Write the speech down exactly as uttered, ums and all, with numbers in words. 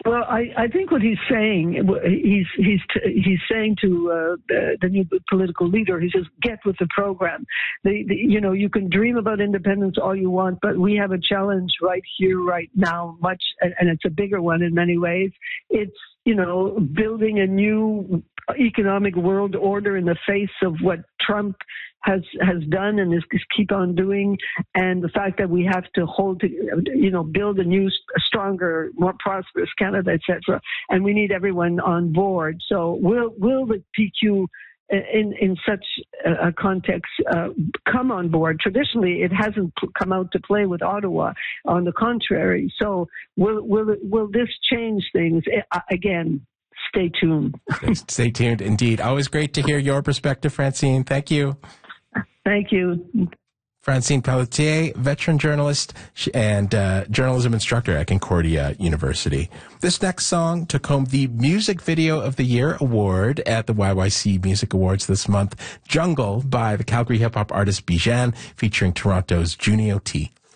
Well, I, I think what he's saying, he's he's he's saying to uh, the new political leader, he says, get with the program. The, the, you know, you can dream about independence all you want, but we have a challenge right here, right now, much, and, and it's a bigger one in many ways. It's, you know, building a new economic world order in the face of what Trump has has done and is, is keep on doing, and the fact that we have to hold to, you know, build a new, stronger, more prosperous Canada, et cetera. And we need everyone on board. So will will the P Q in in such a context uh, come on board? Traditionally, it hasn't come out to play with Ottawa. On the contrary, so will will will this change things again? Stay tuned. Stay tuned, indeed. Always great to hear your perspective, Francine. Thank you. Thank you. Francine Pelletier, veteran journalist and uh, journalism instructor at Concordia University. This next song took home the Music Video of the Year award at the Y Y C Music Awards this month. Jungle by the Calgary hip-hop artist Bijan, featuring Toronto's Junio T.